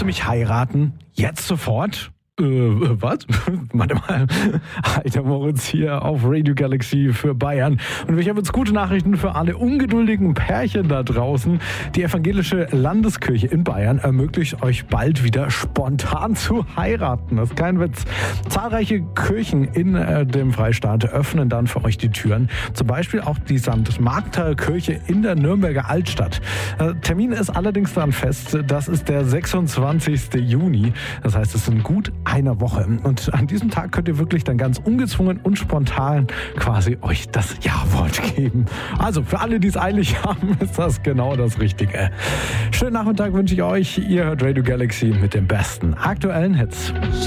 du mich heiraten? Jetzt sofort? Was? Warte mal. Alter Moritz hier auf Radio Galaxy für Bayern. Und ich habe jetzt gute Nachrichten für alle ungeduldigen Pärchen da draußen. Die evangelische Landeskirche in Bayern ermöglicht euch bald wieder spontan zu heiraten. Das ist kein Witz. Zahlreiche Kirchen in dem Freistaat öffnen dann für euch die Türen. Zum Beispiel auch die St. Martha Kirche in der Nürnberger Altstadt. Termin ist allerdings dann fest. Das ist der 26. Juni. Das heißt, es sind gut einer Woche. Und an diesem Tag könnt ihr wirklich dann ganz ungezwungen und spontan quasi euch das Ja-Wort geben. Also für alle, die es eilig haben, ist das genau das Richtige. Schönen Nachmittag wünsche ich euch. Ihr hört Radio Galaxy mit den besten aktuellen Hits.